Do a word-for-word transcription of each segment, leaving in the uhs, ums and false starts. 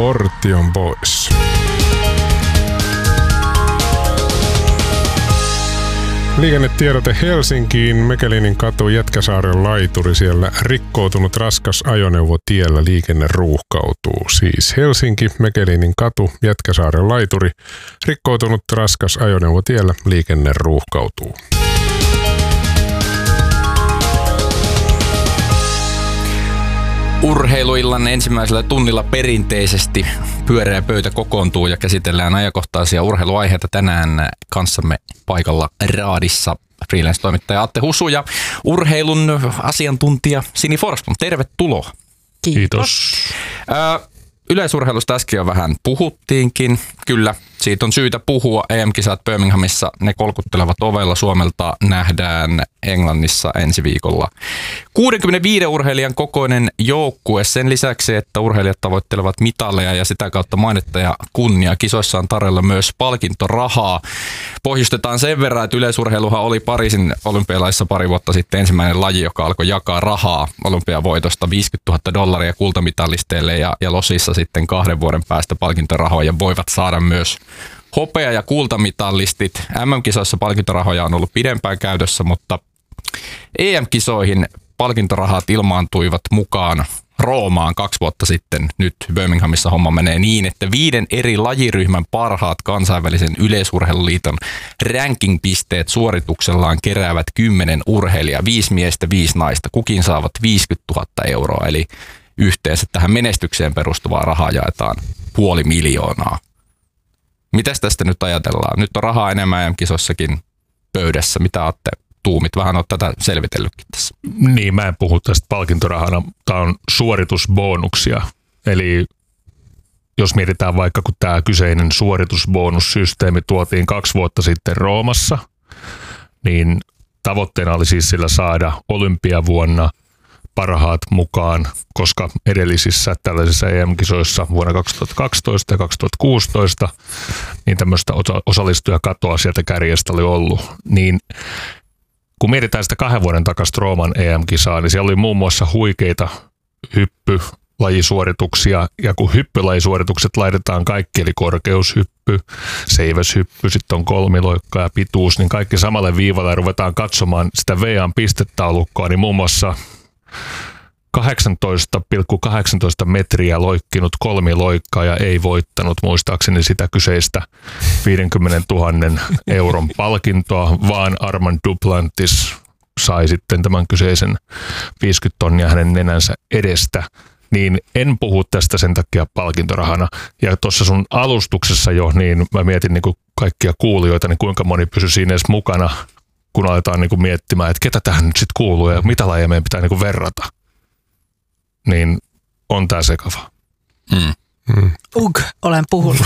Sportti on pois. Liikennetiedote Helsinkiin. Mekelinin katu, Jätkäsaaren laituri. Siellä rikkoutunut raskas ajoneuvo tiellä, liikenne ruuhkautuu. Siis Helsinki, Mekelinin katu, Jätkäsaaren laituri. Rikkoutunut raskas ajoneuvo tiellä, liikenne ruuhkautuu. Urheiluillan ensimmäisellä tunnilla perinteisesti pyöreä pöytä kokoontuu ja käsitellään ajankohtaisia urheiluaiheita. Tänään kanssamme paikalla Raadissa freelance-toimittaja Atte Husu ja urheilun asiantuntija Sini Forsblom. Tervetuloa. Kiitos. Ö, yleisurheilusta äsken jo vähän puhuttiinkin. Kyllä, siitä on syytä puhua. E M-kisat Birminghamissa, ne kolkuttelevat ovella. Suomelta nähdään Englannissa ensi viikolla. kuudenkymmenenviiden urheilijan kokoinen joukkue. Sen lisäksi, että urheilijat tavoittelevat mitaleja ja sitä kautta mainetta ja kunnia. Kisoissa on tarjolla myös palkintorahaa. Pohjustetaan sen verran, että yleisurheiluhan oli Pariisin olympialaissa pari vuotta sitten ensimmäinen laji, joka alkoi jakaa rahaa olympiavoitosta viisikymmentätuhatta dollaria kultamitalisteille ja, ja losissa sitten kahden vuoden päästä palkintorahoja voivat saada myös hopea- ja kultamitalistit. M M-kisoissa palkintorahoja on ollut pidempään käytössä, mutta E M-kisoihin palkintorahat ilmaantuivat mukaan Roomaan kaksi vuotta sitten. Nyt Birminghamissa homma menee niin, että viiden eri lajiryhmän parhaat kansainvälisen yleisurheiluliiton ranking-pisteet suorituksellaan keräävät kymmenen urheilijaa, viisi miestä, viisi naista. Kukin saavat viisikymmentätuhatta euroa, eli yhteensä tähän menestykseen perustuvaa rahaa jaetaan puoli miljoonaa. Mitäs tästä nyt ajatellaan? Nyt on rahaa enemmän E M-kisossakin pöydässä. Mitä Atte tuumit? Vähän olet tätä selvitellytkin tässä. Niin, mä en puhu tästä palkintorahana. Tämä on suoritusbonuksia. Eli jos mietitään vaikka, kun tämä kyseinen suoritusbonussysteemi tuotiin kaksi vuotta sitten Roomassa, niin tavoitteena oli siis sillä saada olympiavuonna parhaat mukaan, koska edellisissä tällaisissa E M-kisoissa vuonna kaksituhattakaksitoista ja kaksituhattakuusitoista niin tämmöistä osallistujakatoa sieltä kärjestä oli ollut. Niin kun mietitään sitä kahden vuoden takaisin Rooman E M-kisaa, niin siellä oli muun muassa huikeita hyppylajisuorituksia, ja kun hyppylajisuoritukset laitetaan kaikki, eli korkeushyppy, seiväshyppy, sitten on kolmiloikka ja pituus, niin kaikki samalle viivalle ja ruvetaan katsomaan sitä V A:n pistetaulukkoa, niin muun muassa kahdeksantoista pilkku kahdeksantoista metriä loikkinut kolmiloikkaa ja ei voittanut muistaakseni sitä kyseistä viisikymmentätuhatta euron palkintoa, vaan Armand Duplantis sai sitten tämän kyseisen viisikymmentä tonnia hänen nenänsä edestä. Niin en puhu tästä sen takia palkintorahana. Ja tuossa sun alustuksessa jo, niin mä mietin niin kuin kaikkia kuulijoita, niin kuinka moni pysyy siinä edes mukana, kun aletaan niin kuin miettimään, että ketä tähän nyt sitten kuuluu ja mitä lajeja meidän pitää niin kuin verrata. Niin on tää sekava. Mm. Mm. Ugh, olen puhunut.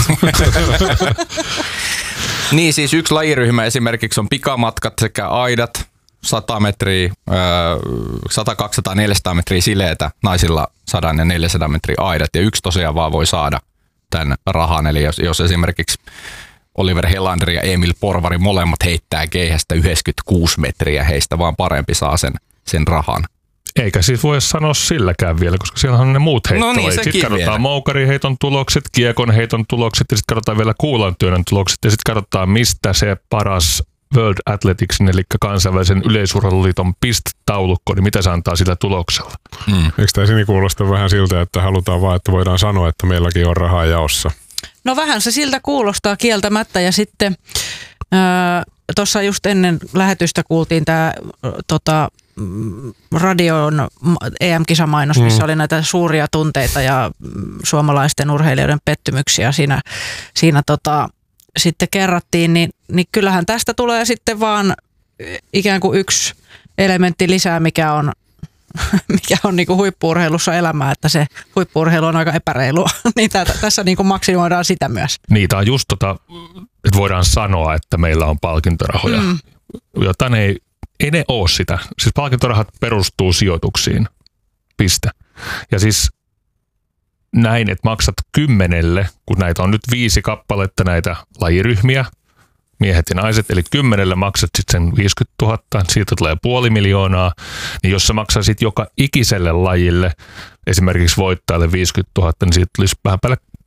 Niin, siis yksi lajiryhmä esimerkiksi on pikamatkat sekä aidat, sata metriä, sata, kaksisataa, neljäsataa metriä sileetä, naisilla sata ja neljäsataa metriä aidat, ja yksi tosiaan vaan voi saada tämän rahan. Eli jos, jos esimerkiksi Oliver Helander ja Emil Porvari molemmat heittää keihästä yhdeksänkymmentäkuusi metriä, heistä vaan parempi saa sen, sen rahan. Eikä siis voi sanoa silläkään vielä, koska siellä on ne muut heittoja. No niin, sitten katsotaan moukariheiton tulokset, kiekon heiton tulokset ja sitten katsotaan vielä kuulantyönnön tulokset ja sitten katsotaan, mistä se paras World Athleticsin, eli kansainvälisen yleisurheiluliiton pistetaulukko, niin mitä se antaa sillä tuloksella. Hmm. Eikö tämä Sini kuulosta vähän siltä, että halutaan vaan, että voidaan sanoa, että meilläkin on rahaa jaossa? No vähän se siltä kuulostaa kieltämättä ja sitten äh, tuossa just ennen lähetystä kuultiin tämä tota, radion E M-kisamainos, missä mm. oli näitä suuria tunteita ja suomalaisten urheilijoiden pettymyksiä siinä, siinä tota, sitten kerrattiin, niin, niin kyllähän tästä tulee sitten vaan ikään kuin yksi elementti lisää, mikä on, mikä on niin kuin huippu-urheilussa elämää, että se huippu-urheilu on aika epäreilua, niin tätä, tässä niin kuin maksimoidaan sitä myös. Niitä on just tota, että voidaan sanoa, että meillä on palkintorahoja, mm. jotain ei Ei ne ole sitä. Siis palkintorahat perustuu sijoituksiin. Piste. Ja siis näin, että maksat kymmenelle, kun näitä on nyt viisi kappaletta näitä lajiryhmiä, miehet ja naiset, eli kymmenelle maksat sitten sen viisikymmentätuhatta, siitä tulee puoli miljoonaa, niin jos sä maksaisit joka ikiselle lajille, esimerkiksi voittajalle viisikymmentätuhatta, niin siitä tulisi vähän päälle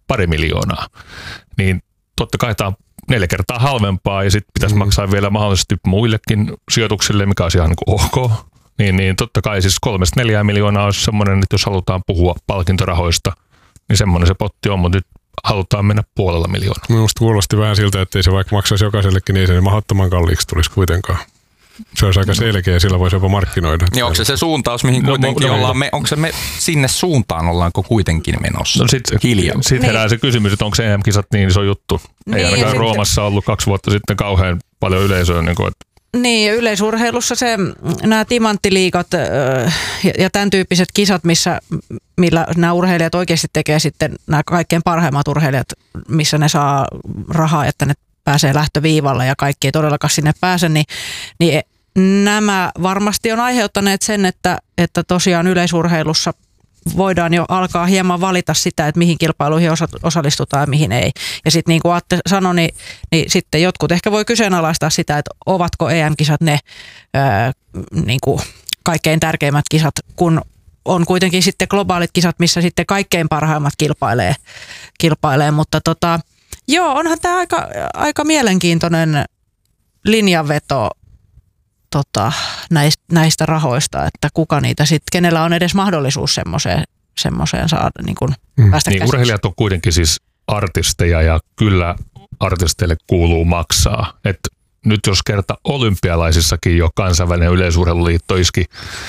pari miljoonaa. Niin totta kai tämä on neljä kertaa halvempaa ja sitten pitäisi mm. maksaa vielä mahdollisesti muillekin sijoituksille, mikä olisi ihan niin kuin ok. Niin, niin totta kai siis kolmesta neljää miljoonaa olisi semmoinen, että jos halutaan puhua palkintorahoista, niin semmoinen se potti on, mutta nyt halutaan mennä puolella miljoonaa. Minusta kuulosti vähän siltä, että ei se vaikka maksaisi jokaisellekin, niin ei se mahdottoman kalliiksi tulisi kuitenkaan. Se olisi aika selkeä ja sillä voisi jopa markkinoida. Niin onko se se suuntaus, mihin no, kuitenkin no, ollaan, me, onko se me sinne suuntaan ollaanko kuitenkin menossa? No sitten sit herää niin. se kysymys, että onko se E M-kisat niin iso juttu. Niin, ei ainakaan Roomassa ollut kaksi vuotta sitten kauhean paljon yleisöä. Niin, kuin, että niin yleisurheilussa se, nämä timanttiliigat ja, ja tämän tyyppiset kisat, missä, millä nämä urheilijat oikeasti tekee sitten, nämä kaikkein parhaimmat urheilijat, missä ne saa rahaa, että ne pääsee lähtöviivalle ja kaikki ei todellakaan sinne pääse, niin, niin nämä varmasti on aiheuttaneet sen, että, että tosiaan yleisurheilussa voidaan jo alkaa hieman valita sitä, että mihin kilpailuihin osa, osallistutaan ja mihin ei. Ja sitten niin kuin Atte sanoi, niin, niin sitten jotkut ehkä voi kyseenalaistaa sitä, että ovatko E M-kisat ne ää, niin kuin kaikkein tärkeimmät kisat, kun on kuitenkin sitten globaalit kisat, missä sitten kaikkein parhaimmat kilpailee, kilpailee. Mutta tota, joo, onhan tämä aika, aika mielenkiintoinen linjanveto tota, näistä, näistä rahoista, että kuka niitä sitten, kenellä on edes mahdollisuus semmoiseen, semmoiseen saada niin kuin mm. päästä niin, urheilijat on kuitenkin siis artisteja ja kyllä artisteille kuuluu maksaa. Et nyt jos kerta olympialaisissakin jo kansainvälinen yleisurheiluliitto iski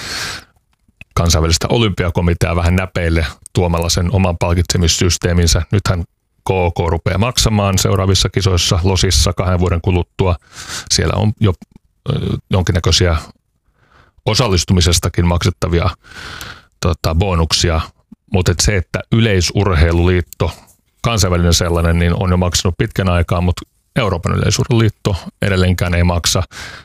kansainvälistä olympiakomiteaa vähän näpeille tuomalla sen oman palkitsemissysteeminsä. Nythän K O K rupeaa maksamaan seuraavissa kisoissa Losissa kahden vuoden kuluttua. Siellä on jo jonkinnäköisiä osallistumisestakin maksettavia tota, bonuksia, mutta et se, että yleisurheiluliitto, kansainvälinen sellainen, niin on jo maksanut pitkän aikaa, mutta Euroopan yleisurheiluliitto edelleenkään ei maksa.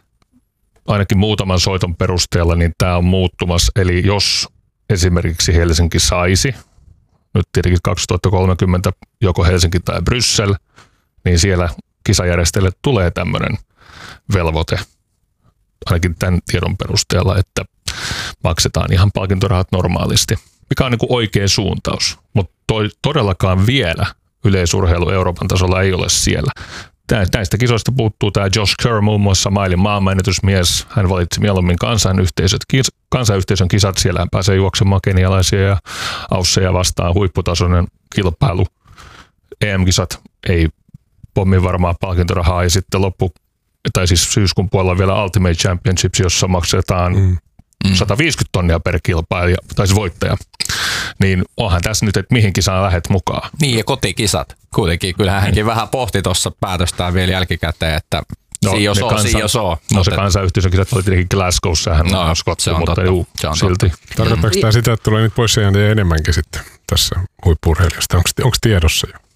Ainakin muutaman soiton perusteella niin tämä on muuttumassa. Eli jos esimerkiksi Helsinki saisi, nyt tietenkin kaksituhattakolmekymmentä joko Helsinki tai Bryssel, niin siellä kisajärjestäjille tulee tämmöinen velvoite, ainakin tämän tiedon perusteella, että maksetaan ihan palkintorahat normaalisti, mikä on niin kuin oikea suuntaus, mutta todellakaan vielä yleisurheilu Euroopan tasolla ei ole siellä. Näistä kisoista puuttuu tämä Josh Kerr, muun muassa mailin maanmenetysmies. Hän valitsi mieluummin kansanyhteisöt, kansanyhteisön kisat. Siellä hän pääsee juoksemaan kenialaisia ja ausseja vastaan, huipputasoinen kilpailu. E M-kisat ei pommin varmaan palkintorahaa ja sitten loppu, tai siis syyskuun puolella vielä Ultimate Championships, jossa maksetaan mm. sata viisikymmentä tonnia per kilpailija, tai siis voittaja. Niin onhan tässä nyt, että mihin kisaan lähdet mukaan. Niin ja kotikisat. Kuitenkin kyllähän hänkin vähän pohti tuossa päätöstään vielä jälkikäteen, että no, si jos on, si jos on. No se kansanyhteisön kisat oli tietenkin Glasgowssa ja hän no, on skottu, mutta totta. Juu, se on silti. Totta. Tarkoittaako tämä sitä, että tulee nyt pois ja enemmänkin sitten tässä huippu-urheilijasta? Onko, onko tiedossa jo?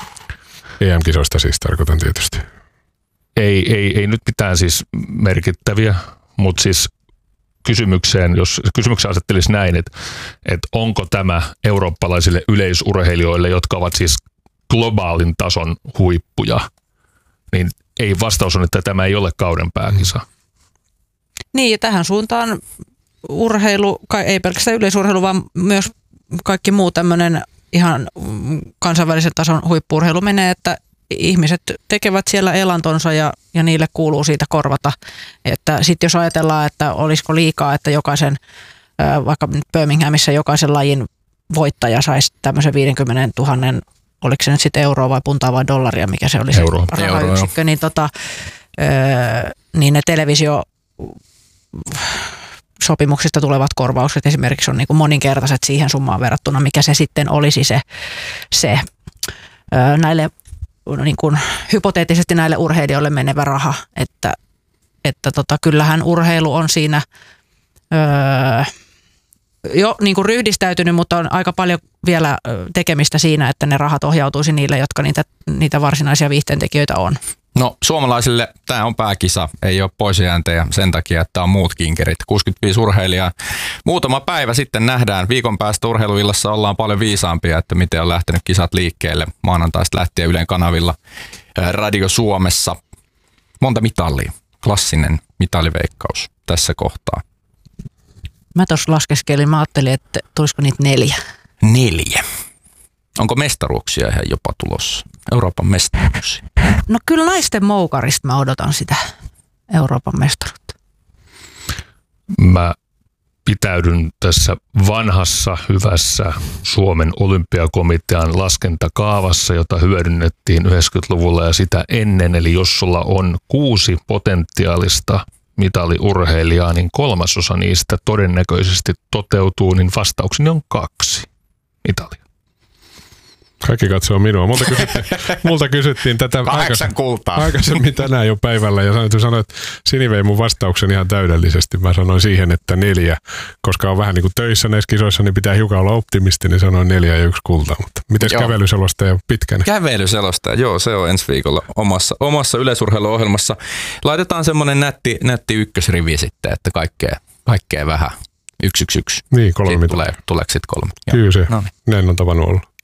E M-kisoista siis tarkoitan tietysti. Ei, ei, ei nyt mitään siis merkittäviä, mutta siis kysymykseen, jos kysymyksen asettelisi näin, että, että onko tämä eurooppalaisille yleisurheilijoille, jotka ovat siis globaalin tason huippuja, niin ei vastaus on, että tämä ei ole kauden pääkisa. Niin ja tähän suuntaan urheilu, ei pelkästään yleisurheilu, vaan myös kaikki muu tämmöinen ihan kansainvälisen tason huippu-urheilu menee, että ihmiset tekevät siellä elantonsa ja, ja niille kuuluu siitä korvata. Että sitten jos ajatellaan, että olisiko liikaa, että jokaisen, vaikka nyt Birminghamissa jokaisen lajin voittaja saisi tämmöisen viisikymmentätuhatta, oliko se nyt sitten euroa vai puntaa vai dollaria, mikä se oli se Euro. rahayksikkö, niin, tota, niin ne televisio sopimuksista tulevat korvaukset esimerkiksi on niin kuin moninkertaiset siihen summaan verrattuna, mikä se sitten olisi se, se näille niin kuin hypoteettisesti näille urheilijoille menevä raha, että, että tota, kyllähän urheilu on siinä öö, jo niin kuin ryhdistäytynyt, mutta on aika paljon vielä tekemistä siinä, että ne rahat ohjautuisi niille, jotka niitä, niitä varsinaisia viihteentekijöitä on. No suomalaisille tämä on pääkisa, ei ole poisjääntejä sen takia, että on muut kinkerit. kuusikymmentäviisi urheilijaa. Muutama päivä sitten nähdään, viikon päästä urheiluillassa ollaan paljon viisaampia, että miten on lähtenyt kisat liikkeelle maanantaista lähtien Ylen kanavilla Radio Suomessa. Monta mitallia, klassinen mitaliveikkaus tässä kohtaa. Mä tuossa laskeskelin, mä ajattelin, että tulisiko niitä neljä. Neljä. Onko mestaruuksia ihan jopa tulossa? Euroopan mestaruuksia? No kyllä naisten moukarista mä odotan sitä Euroopan mestaruutta. Mä pitäydyn tässä vanhassa, hyvässä Suomen olympiakomitean laskentakaavassa, jota hyödynnettiin yhdeksänkymmentäluvulla ja sitä ennen. Eli jos sulla on kuusi potentiaalista mitaliurheilijaa, niin kolmasosa niistä todennäköisesti toteutuu, niin vastaukseni on kaksi mitalia. Kaikki katsoo minua. Multa kysyttiin, multa kysyttiin tätä Kahdeksan kultaa. aikaisemmin tänään jo päivällä ja sanoin, sanoin, että Sini vei mun vastauksen ihan täydellisesti. Mä sanoin siihen, että neljä, koska on vähän niin kuin töissä näissä kisoissa, niin pitää hiukan olla optimisti, niin sanoin neljä ja yksi kulta. Mutta mites kävelyselostaja Pitkänen? Kävelyselostaja, joo, se on ensi viikolla omassa, omassa yleisurheiluohjelmassa. Laitetaan semmoinen nätti, nätti ykkösrivi sitten, että kaikkea, kaikkea vähän. Yksi, yksi, yksi. Niin, kolme tulee, tuleeko sitten kolme? Kyllä se, no niin. näin on tavannut olla.